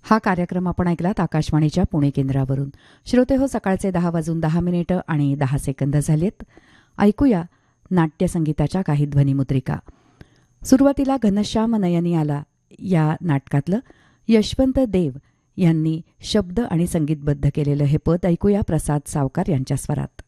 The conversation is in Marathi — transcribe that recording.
हा कार्यक्रम आपण ऐकलात आकाशवाणीच्या पुणे केंद्रावरून. श्रोते हो, सकाळचे 10:10 आणि 10 सेकंद झालेत. ऐकूया नाट्यसंगीताच्या काही ध्वनिमुद्रिका. सुरुवातीला घनश्याम नयनी आला या नाटकातलं यशवंत देव यांनी शब्द आणि संगीतबद्ध केलेलं हे पद ऐकूया प्रसाद सावकार यांच्या स्वरात.